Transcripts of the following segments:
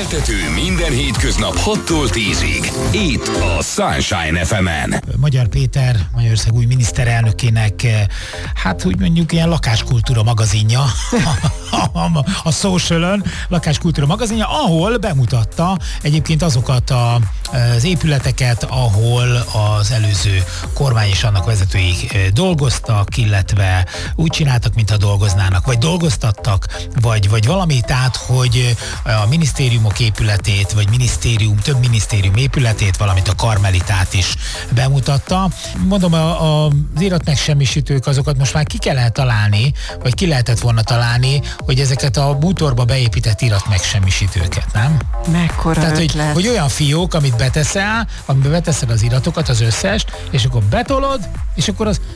Keltető minden hétköznap 6-tól 10-ig. Itt a Sunshine FM-en. Magyar Péter, Magyarország új miniszterelnökének, hát úgy mondjuk ilyen lakáskultúra magazinja, a Social-ön lakáskultúra magazinja, ahol bemutatta egyébként azokat az épületeket, ahol az előző kormány és annak vezetői dolgoztak, illetve úgy csináltak, mintha dolgoznának, vagy dolgoztattak, vagy valami, tehát, hogy a minisztériumok épületét, vagy több minisztérium épületét, valamint a Karmelitát is bemutatta. Mondom, az iratmegsemmisítők, azokat most már ki kellene találni, vagy ki lehetett volna találni, hogy ezeket a bútorba beépített iratmegsemmisítőket, nem? Mekkora tehát, ötlet. hogy olyan fiók, amit beteszel, amiben beteszed az iratokat, az összest, és akkor betolod, és akkor az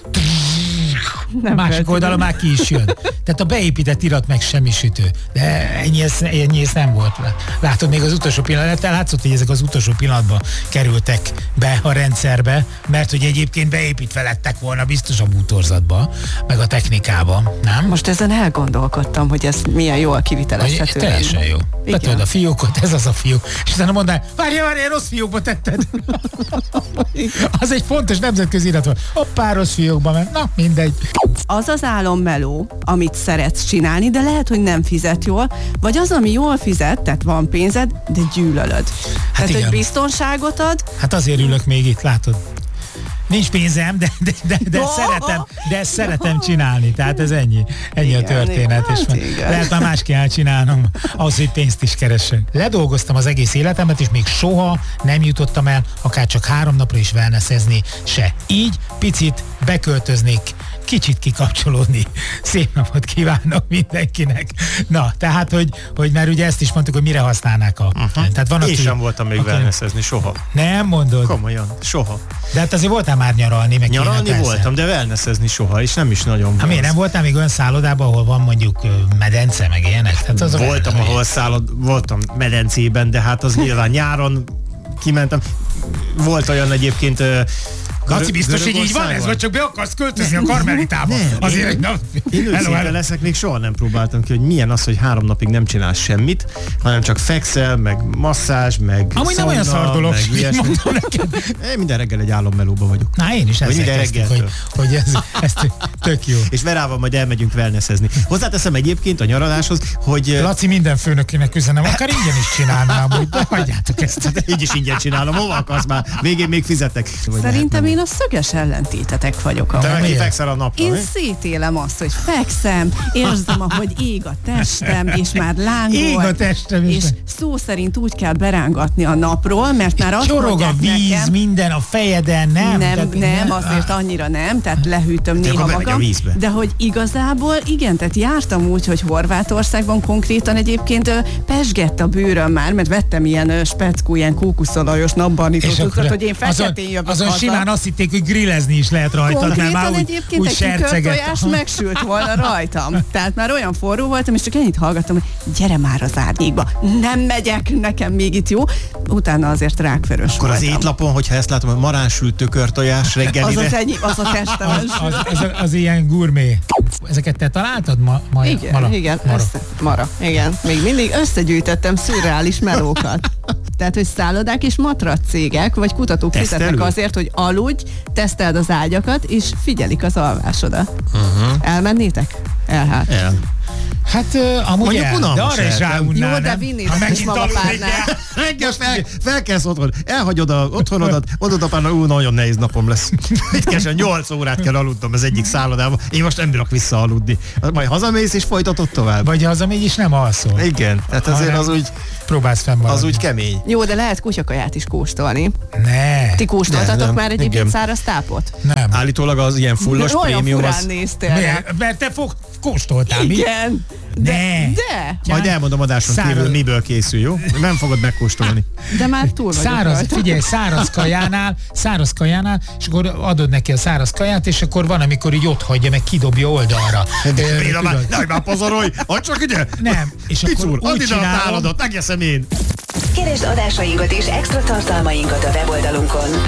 nem másik oldalon már ki is jön. Tehát a beépített iratmegsemmisítő. De ennyi nem volt. Látod, még az utolsó pillanatban látszott, hogy ezek az utolsó pillanatban kerültek be a rendszerbe, mert hogy egyébként beépítve lettek volna biztos a bútorzatba, meg a technikába, nem? Most ezen elgondolkodtam, hogy ez milyen jól kivitelezhető. Teljesen jó. Betolod a fiókot, ez az a fiók, és utána mondd, várjál, rossz fiókba tetted. Az egy fontos nemzetközi irat volt. Hoppá, rossz fiókba ment. Na, mindegy. Az az álommeló, amit szeretsz csinálni, de lehet, hogy nem fizet jól, vagy az, ami jól fizet, tehát van pénzed, de gyűlölöd. Tehát, igen. hogy biztonságot ad. Hát azért ülök még itt, látod. Nincs pénzem, de szeretem csinálni. Tehát ez ennyi igen, a történet. Igen, és lehet már más kell csinálnom, ahhoz, hogy pénzt is keresek. Ledolgoztam az egész életemet, és még soha nem jutottam el, akár csak 3 napra is wellnessezni se. Így picit beköltöznék, kicsit kikapcsolódni. Szép napot kívánok mindenkinek. Na, tehát, hogy már ugye ezt is mondtuk, hogy mire használnák Tehát van, én sem voltam még wellnessezni, soha. Nem mondod? Komolyan, soha. De hát azért voltál már nyaralni, meg nyaralni voltam, de wellnessezni soha, és nem is nagyon. Hát miért nem voltál még olyan szállodában, ahol van mondjuk medence, meg ilyenek? Tehát az voltam medencében, de hát az nyilván nyáron kimentem. Volt olyan egyébként... Laci, biztos, hogy így van ez, vagy csak be akarsz költözni a Karmelitába? Azért, hogy én őszinte leszek, még soha nem próbáltam ki, hogy milyen az, hogy 3 napig nem csinálsz semmit, hanem csak fekszel, meg masszázs, meg amúgy nem olyan szar dolog, én minden reggel egy álommelóba vagyok. Na, én is ezzel kezdtük, hogy ez tök jó. És Verával majd elmegyünk wellnessezni. Hozzáteszem egyébként a nyaraláshoz, hogy... Laci, minden főnökének üzenem, akár ingyen is csinálnám, hogy hagyjátok ezt. Így is ingyen csinálom, hova akarsz már? Végén még fizetek. Szerintem én a szöges ellentétetek vagyok. Te meg fekszel a napra, én szétélem azt, hogy fekszem, érzem, ahogy ég a testem, és már lángol. Ég a testem is. És szó szerint úgy kell berángatni a napról, mert már azt csorog a víz, nekem, minden a fejeden, nem? Nem, azért annyira nem, tehát lehűtöm néha magam. De hogy igazából, igen, tehát jártam úgy, hogy Horvátországban konkrétan egyébként pesgett a bőröm már, mert vettem ilyen speckó, ilyen kókuszolajos napbarnítót, hogy én feketén jövök azon haza. Simán azt hitték, hogy grillezni is lehet rajtad, mert már egyébként úgy egy tükörtojás megsült volna rajtam. Tehát már olyan forró voltam, és csak ennyit hallgattam, hogy gyere már az árnyékba. Nem megyek, nekem még itt jó. Utána azért rákvörös akkor voltam. Az étlapon, hogyha ezt látom, hogy maránsült tükörtojás reggelire. Az a testem. Az ilyen gurmé. Ezeket te találtad? Mara. Igen. Még mindig összegyűjtöttem szürreális melókat. Tehát, hogy szállodák és matrac cégek, vagy kutatók fizetnek azért, hogy aludj, teszteld az ágyakat, és figyelik az alvásodat. Elmennétek? El. Hát amúgy de arra is ráunnál. Jó, de vinnétek is mamapárnál. Reggel felkelsz otthon, elhagyod a otthonodat, mondod apának, nagyon nehéz napom lesz. Itt kell 8 órát kell aludnom az egyik szállodában, én most nem bírok visszaaludni. Majd hazamész és folytatod tovább. Vagy hazamégy és nem alszol. Igen, tehát azért az úgy... Próbálsz fennmaradni. Az úgy kemény. Jó, de lehet kutyakaját is kóstolni. Ne. Ti kóstoltatok már egyébként száraz tápot? Nem. Állítólag az ilyen fullos prémium az... néztél. Mert te kóstoltál, mi? Igen. De. Majd elmondom adáson kívül, miből készül, jó? Nem fogod megkóstolni. De már túl vagyok rajta. Figyelj, száraz kajánál, és akkor adod neki a száraz kaját, és akkor van, amikor így ott hagyja, meg kidobja oldalra. Nem, már pazarolj, add csak ide! Nem. És akkor add ide a táladat, megeszem én! Keresd adásainkat és extra tartalmainkat a weboldalunkon